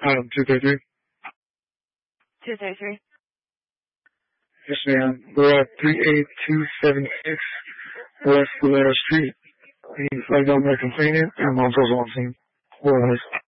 233. 233. Yes, ma'am. We're at 38276 West Galera Street. We need to find out my complainant, and I'm also on scene. What was